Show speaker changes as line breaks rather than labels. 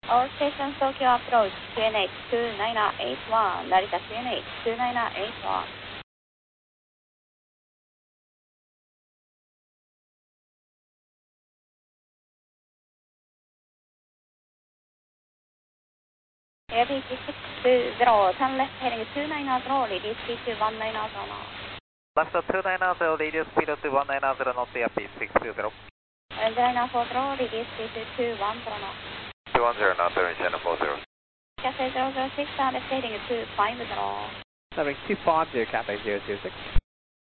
All stations Tokyo approach QNH 2981, Narita QNH 2981. Heavy 620, turn left heading 290, release speed to 1990 now.
Left 290, radius speed to 1990, not the FP 620.
0940, release speed to 210 now.
210, not the channel 40.
Cathay 006, turn left heading 250.
Numbering 250, Cathay 006.